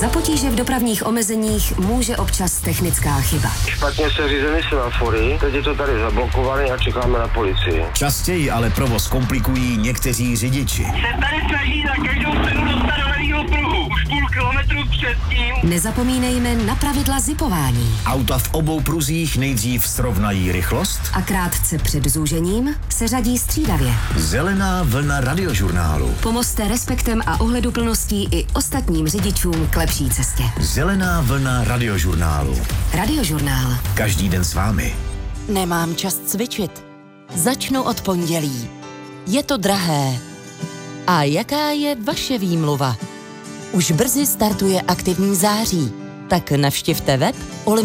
Za potíže v dopravních omezeních může občas technická chyba. Špatně se řízený semafory, teď je to tady zablokované a čekáme na policii. Častěji ale provoz komplikují někteří řidiči. Se tady snaží za každou cenu dostat do levýho pruhu. Už půl kilometru předtím. Nezapomínejme na pravidla zipování. Auta v obou pruzích nejdřív srovnají rychlost A krátce před zúžením se řadí střídavě. Zelená vlna Radiožurnálu. Pomozte respektem a ohleduplností i ostatním řidičům k lepší cestě. Zelená vlna Radiožurnálu. Radiožurnál. Každý den s vámi. Nemám čas cvičit. Začnu od pondělí. Je to drahé. A jaká je vaše výmluva? Už brzy startuje aktivní září. Tak navštivte web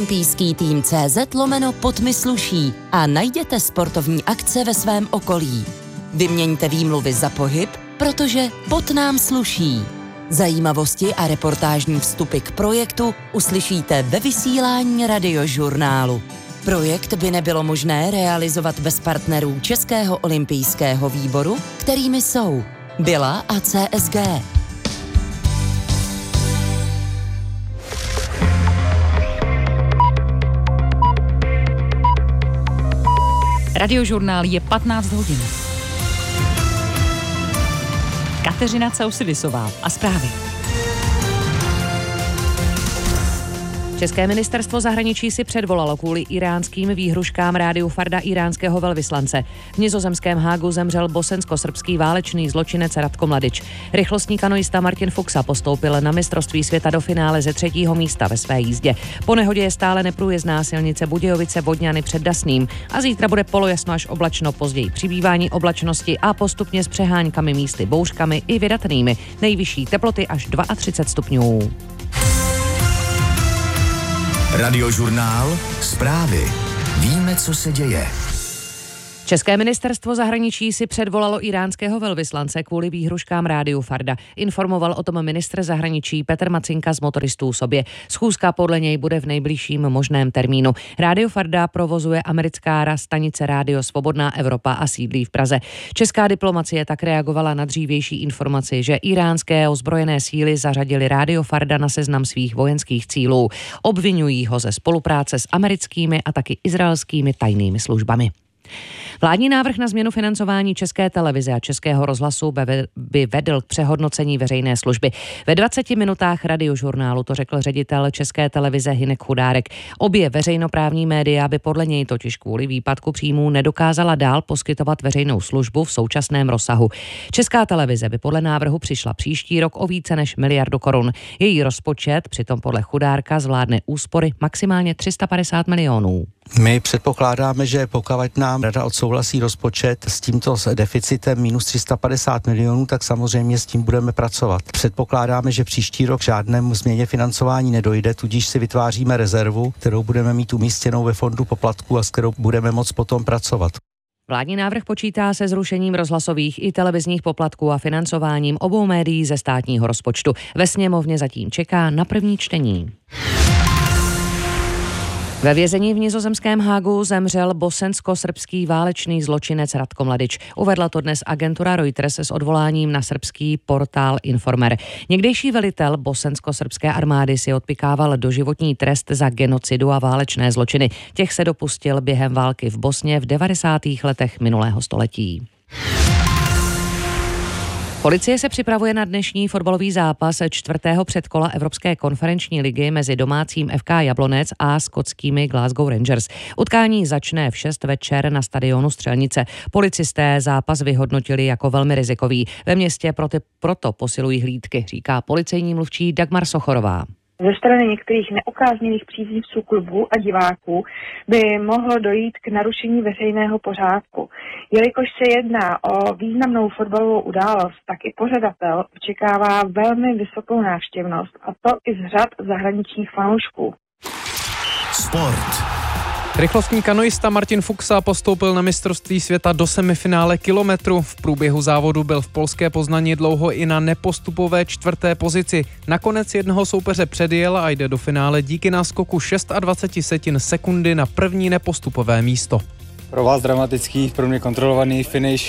olympijský-tým.cz/podmysluší a najděte sportovní akce ve svém okolí. Vyměňte výmluvy za pohyb, protože pot nám sluší. Zajímavosti a reportážní vstupy k projektu uslyšíte ve vysílání Radiožurnálu. Projekt by nebylo možné realizovat bez partnerů Českého olympijského výboru, kterými jsou Bila a CSG. Radiožurnál je 15 hodin. Kateřina Causidisová a zprávy. České ministerstvo zahraničí si předvolalo kvůli iránským výhruškám Rádiu Farda iránského velvyslance. V nizozemském Hágu zemřel bosensko-srbský válečný zločinec Ratko Mladič. Rychlostní kanoista Martin Fuxa postoupil na mistrovství světa do finále ze 3. místa ve své jízdě. Po nehodě je stále neprůjezdná silnice Budějovice-Vodňany před Dasným a zítra bude polojasno až oblačno, později přibývání oblačnosti a postupně s přeháňkami místy bouřkami i vydatnými. Nejvyšší teploty až 32 stupňů. Radiožurnál. Zprávy. Víme, co se děje. České ministerstvo zahraničí si předvolalo iránského velvyslance kvůli výhruškám Rádiu Farda. Informoval o tom ministr zahraničí Petr Macinka z Motoristů sobě. Schůzka podle něj bude v nejbližším možném termínu. Rádio Farda provozuje americká stanice Rádio Svobodná Evropa a sídlí v Praze. Česká diplomacie tak reagovala na dřívější informaci, že iránské ozbrojené síly zařadili Rádio Farda na seznam svých vojenských cílů. Obvinují ho ze spolupráce s americkými a taky izraelskými tajnými službami. Vládní návrh na změnu financování České televize a Českého rozhlasu by vedl k přehodnocení veřejné služby. Ve 20 minutách Radiožurnálu to řekl ředitel České televize Hynek Chudárek. Obě veřejnoprávní média by podle něj totiž kvůli výpadku příjmů nedokázala dál poskytovat veřejnou službu v současném rozsahu. Česká televize by podle návrhu přišla příští rok o více než 1 miliardu korun. Její rozpočet přitom podle Chudárka zvládne úspory maximálně 350 milionů. My předpokládáme, že pokud nám rada odsouhlasí rozpočet s tímto deficitem minus 350 milionů, tak samozřejmě s tím budeme pracovat. Předpokládáme, že příští rok žádnému změně financování nedojde, tudíž si vytváříme rezervu, kterou budeme mít umístěnou ve fondu poplatků a s kterou budeme moct potom pracovat. Vládní návrh počítá se zrušením rozhlasových i televizních poplatků a financováním obou médií ze státního rozpočtu. Ve sněmovně zatím čeká na první čtení. Ve vězení v nizozemském Hágu zemřel bosensko-srbský válečný zločinec Ratko Mladič. Uvedla to dnes agentura Reuters s odvoláním na srbský portál Informer. Někdejší velitel bosensko-srbské armády si odpykával doživotní trest za genocidu a válečné zločiny. Těch se dopustil během války v Bosně v 90. letech minulého století. Policie se připravuje na dnešní fotbalový zápas 4. předkola Evropské konferenční ligy mezi domácím FK Jablonec a skotskými Glasgow Rangers. Utkání začne v 6 večer na stadionu Střelnice. Policisté zápas vyhodnotili jako velmi rizikový. Ve městě proto posilují hlídky, říká policejní mluvčí Dagmar Sochorová. Ze strany některých neukázněných příznivců klubu a diváků by mohlo dojít k narušení veřejného pořádku. Jelikož se jedná o významnou fotbalovou událost, tak i pořadatel očekává velmi vysokou návštěvnost, a to i z řad zahraničních fanoušků. Sport. Rychlostní kanoista Martin Fuxa postoupil na mistrovství světa do semifinále kilometru. V průběhu závodu byl v polské Poznani dlouho i na nepostupové 4. pozici. Nakonec jednoho soupeře předjel a jde do finále díky náskoku 26 sekundy na první nepostupové místo. Pro vás dramatický, pro mě kontrolovaný finish.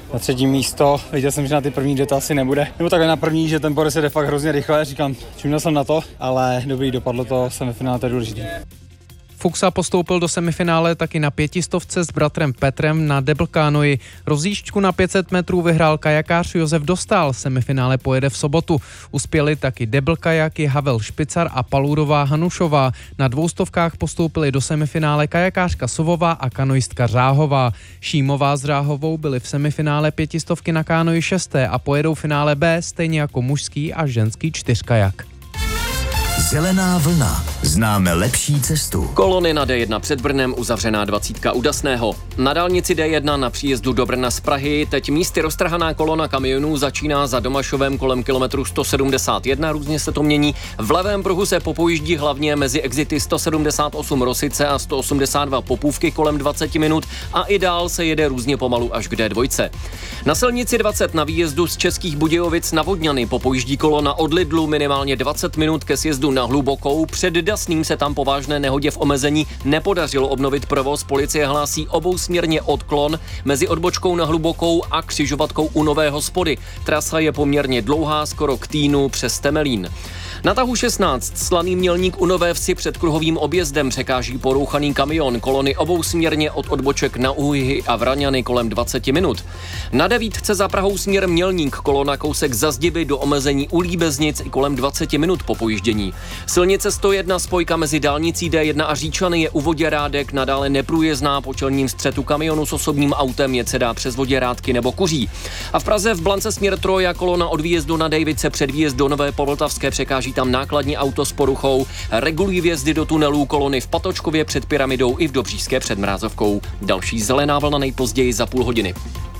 na 3. místo. Věděl jsem, že na ty první dvě to asi nebude. Nebo takhle na první, že ten Boris jde fakt hrozně rychle, říkám, čuměl jsem na to, ale dobrý, dopadlo to, semifinále, to je důležitý. Fuchsa postoupil do semifinále taky na 500 s bratrem Petrem na double kanoji. Rozjížďku na 500 metrů vyhrál kajakář Josef Dostál, semifinále pojede v sobotu. Uspěli taky double kajaky Havel Špicar a Palůrová Hanušová. Na 200 postoupili do semifinále kajakářka Sovová a kanoistka Řáhová. Šímová s Řáhovou byli v semifinále 500 na kánoji 6. a pojedou finále B stejně jako mužský a ženský 4kajak. Zelená vlna. Známe lepší cestu. Kolony na D1 před Brnem, uzavřená 20 u Dasného. Na dálnici D1 na příjezdu do Brna z Prahy teď místy roztrhaná kolona kamionů začíná za Domašovem kolem kilometru 171, různě se to mění. V levém pruhu se popojíždí hlavně mezi exity 178 Rosice a 182 Popůvky kolem 20 minut a i dál se jede různě pomalu až k D2. Na silnici 20 na výjezdu z Českých Budějovic na Vodňany popojíždí kolona od Lidlu minimálně 20 minut ke sjezdu na Hlubokou. Před Dasným se tam po vážné nehodě v omezení nepodařilo obnovit provoz. Policie hlásí obousměrně odklon mezi odbočkou na Hlubokou a křižovatkou u Nové Hospody. Trasa je poměrně dlouhá, skoro k Týnu přes Temelín. Na tahu 16 Slaný Mělník u Nové Vsi před kruhovým objezdem překáží porouchaný kamion. Kolony obousměrně od odboček na Úhyhy a Vraňany kolem 20 minut. Na 9 za Prahou směr Mělník kolona kousek za Zdiby do omezení u Líbeznic i kolem 20 minut po pojíždění. Silnice 101 spojka mezi dálnicí D1 a Říčany je u Voděrádek nadále neprůjezdná, po čelním střetu kamionu s osobním autem jet se dá přes Voděrádky nebo Kuří. A v Praze v Blance směr Troja kolona od výjezdu na Dejvice před výjezd do Nové Povltavské překáží tam nákladní auto s poruchou. Regulují vjezdy do tunelů kolony v Patočkově před Pyramidou i v Dobříšské před Mrázovkou. Další zelená vlna nejpozději za půl hodiny.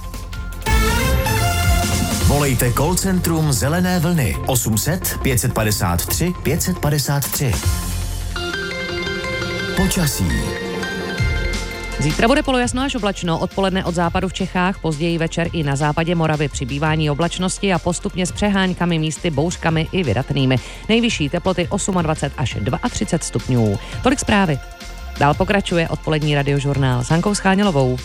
Volejte call centrum Zelené vlny 800 553 553. Počasí. Zítra bude polojasno až oblačno, odpoledne od západu v Čechách, později večer i na západě Moravy přibývání oblačnosti a postupně s přeháňkami, místy bouřkami i vydatnými. Nejvyšší teploty 28 až 32 stupňů. Tolik zprávy. Dál pokračuje odpolední radiožurnál s Hankou Schánělovou.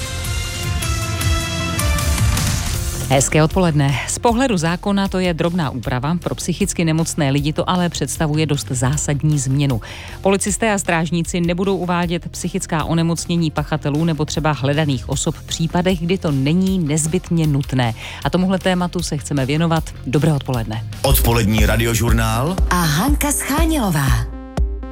Hezké odpoledne. Z pohledu zákona to je drobná úprava, pro psychicky nemocné lidi to ale představuje dost zásadní změnu. Policisté a strážníci nebudou uvádět psychická onemocnění pachatelů nebo třeba hledaných osob v případech, kdy to není nezbytně nutné. A tomuhle tématu se chceme věnovat. Dobré odpoledne. Odpolední radiožurnál a Hanka Schánělová.